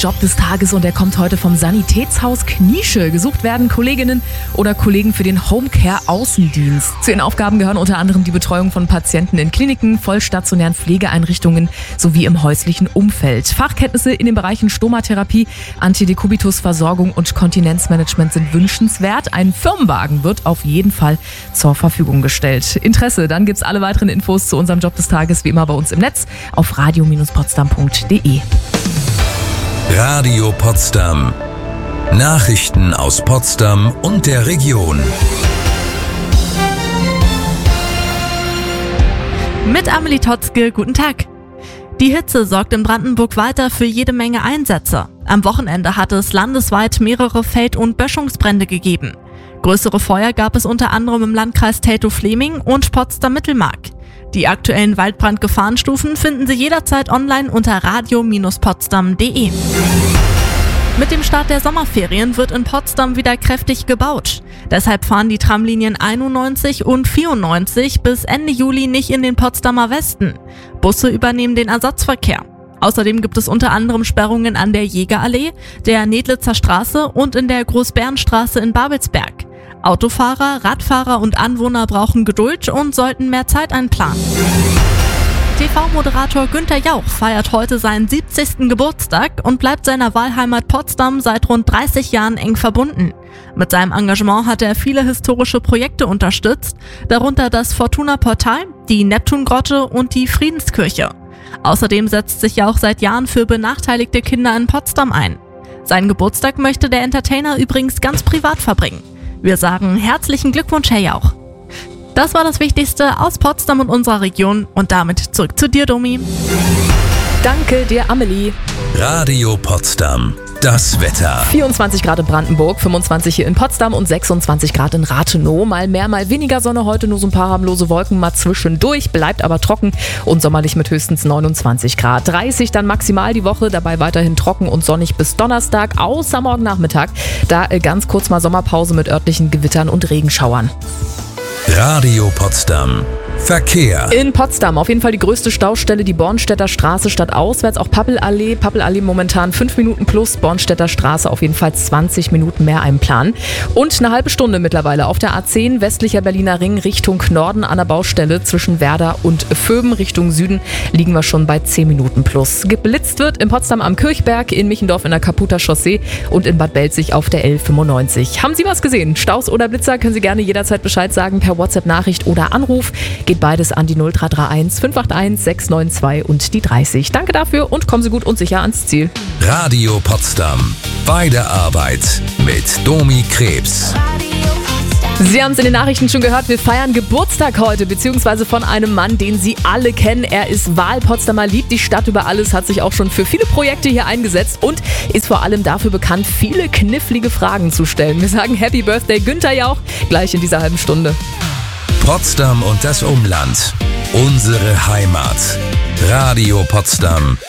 Job des Tages und der kommt heute vom Sanitätshaus Kniesche. Gesucht werden Kolleginnen oder Kollegen für den Homecare-Außendienst. Zu ihren Aufgaben gehören unter anderem die Betreuung von Patienten in Kliniken, vollstationären Pflegeeinrichtungen sowie im häuslichen Umfeld. Fachkenntnisse in den Bereichen Stomatherapie, Antidekubitusversorgung und Kontinenzmanagement sind wünschenswert. Ein Firmenwagen wird auf jeden Fall zur Verfügung gestellt. Interesse, dann gibt's alle weiteren Infos zu unserem Job des Tages wie immer bei uns im Netz auf radio-potsdam.de. Radio Potsdam. Nachrichten aus Potsdam und der Region. Mit Amelie Totzke, guten Tag. Die Hitze sorgt in Brandenburg weiter für jede Menge Einsätze. Am Wochenende hatte es landesweit mehrere Feld- und Böschungsbrände gegeben. Größere Feuer gab es unter anderem im Landkreis Teltow-Fleming und Potsdam-Mittelmark. Die aktuellen Waldbrandgefahrenstufen finden Sie jederzeit online unter radio-potsdam.de. Mit dem Start der Sommerferien wird in Potsdam wieder kräftig gebaut. Deshalb fahren die Tramlinien 91 und 94 bis Ende Juli nicht in den Potsdamer Westen. Busse übernehmen den Ersatzverkehr. Außerdem gibt es unter anderem Sperrungen an der Jägerallee, der Nedlitzer Straße und in der Großbärenstraße in Babelsberg. Autofahrer, Radfahrer und Anwohner brauchen Geduld und sollten mehr Zeit einplanen. TV-Moderator Günther Jauch feiert heute seinen 70. Geburtstag und bleibt seiner Wahlheimat Potsdam seit rund 30 Jahren eng verbunden. Mit seinem Engagement hat er viele historische Projekte unterstützt, darunter das Fortuna-Portal, die Neptungrotte und die Friedenskirche. Außerdem setzt sich Jauch seit Jahren für benachteiligte Kinder in Potsdam ein. Seinen Geburtstag möchte der Entertainer übrigens ganz privat verbringen. Wir sagen herzlichen Glückwunsch, Herr Jauch. Das war das Wichtigste aus Potsdam und unserer Region und damit zurück zu dir, Domi. Danke dir, Amelie. Radio Potsdam. Das Wetter. 24 Grad in Brandenburg, 25 hier in Potsdam und 26 Grad in Rathenow. Mal mehr, mal weniger Sonne, heute nur so ein paar harmlose Wolken mal zwischendurch, bleibt aber trocken und sommerlich mit höchstens 29 Grad. 30 dann maximal die Woche, dabei weiterhin trocken und sonnig bis Donnerstag, außer morgen Nachmittag. Da ganz kurz mal Sommerpause mit örtlichen Gewittern und Regenschauern. Radio Potsdam. Verkehr. In Potsdam auf jeden Fall die größte Staustelle, die Bornstedter Straße stadtauswärts, auch Pappelallee. Pappelallee momentan 5 Minuten plus, Bornstedter Straße auf jeden Fall 20 Minuten mehr einplanen. Und eine halbe Stunde mittlerweile auf der A10, westlicher Berliner Ring Richtung Norden an der Baustelle zwischen Werder und Vöben Richtung Süden liegen wir schon bei 10 Minuten plus. Geblitzt wird in Potsdam am Kirchberg, in Michendorf in der Kaputter Chaussee und in Bad Belzig auf der L95. Haben Sie was gesehen? Staus oder Blitzer? Können Sie gerne jederzeit Bescheid sagen per WhatsApp-Nachricht oder Anruf. Geht beides an die 0331 581 692 und die 30. Danke dafür und kommen Sie gut und sicher ans Ziel. Radio Potsdam. Bei der Arbeit mit Domi Krebs. Sie haben es in den Nachrichten schon gehört, wir feiern Geburtstag heute, beziehungsweise von einem Mann, den Sie alle kennen. Er ist Wahlpotsdamer, liebt die Stadt über alles, hat sich auch schon für viele Projekte hier eingesetzt und ist vor allem dafür bekannt, viele knifflige Fragen zu stellen. Wir sagen Happy Birthday Günther Jauch, gleich in dieser halben Stunde. Potsdam und das Umland. Unsere Heimat. Radio Potsdam.